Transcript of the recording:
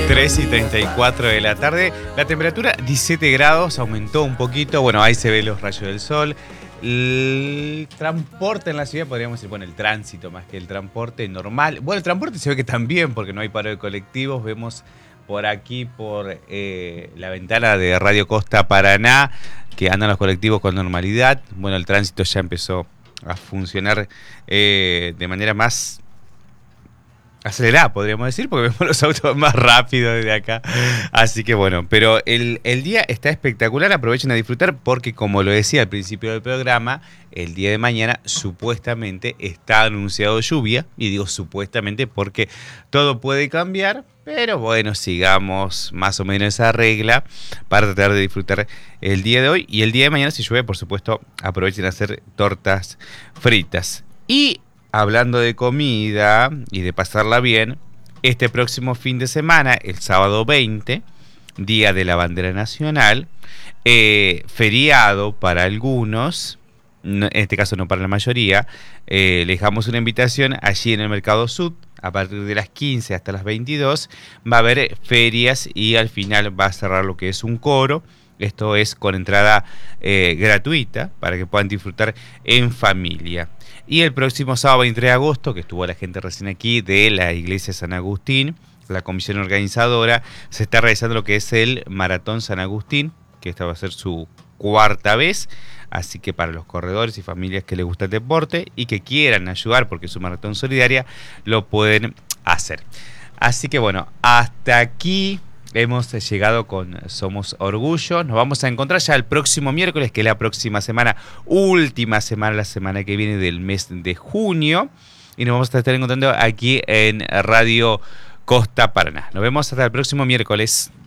3:34 de la tarde. La temperatura 17 grados, aumentó un poquito. Bueno, ahí se ven los rayos del sol. El transporte en la ciudad, podríamos decir, bueno, el tránsito más que el transporte normal. Bueno, el transporte se ve que también, porque no hay paro de colectivos. Vemos por aquí, por la ventana de Radio Costa Paraná, que andan los colectivos con normalidad. Bueno, el tránsito ya empezó a funcionar de manera más acelerada, podríamos decir, porque vemos los autos más rápidos desde acá. Así que bueno, pero el día está espectacular, aprovechen a disfrutar porque, como lo decía al principio del programa, el día de mañana supuestamente está anunciado lluvia, y digo supuestamente porque todo puede cambiar, pero bueno, sigamos más o menos esa regla para tratar de disfrutar el día de hoy. Y el día de mañana, si llueve, por supuesto, aprovechen a hacer tortas fritas. Y hablando de comida y de pasarla bien, este próximo fin de semana, el sábado 20, Día de la Bandera Nacional, feriado para algunos, en este caso no para la mayoría, le dejamos una invitación allí en el Mercado Sud. A partir de las 15 hasta las 22 va a haber ferias y al final va a cerrar lo que es un coro. Esto es con entrada gratuita para que puedan disfrutar en familia. Y el próximo sábado 23 de agosto, que estuvo la gente recién aquí de la Iglesia San Agustín, la comisión organizadora, se está realizando lo que es el Maratón San Agustín, que esta va a ser su cuarta vez. Así que para los corredores y familias que les gusta el deporte y que quieran ayudar porque es su maratón solidaria, lo pueden hacer. Así que bueno, hasta aquí hemos llegado con Somos Orgullo. Nos vamos a encontrar ya el próximo miércoles, que es la próxima semana, última semana, la semana que viene del mes de junio. Y nos vamos a estar encontrando aquí en Radio Costa Paraná. Nos vemos hasta el próximo miércoles.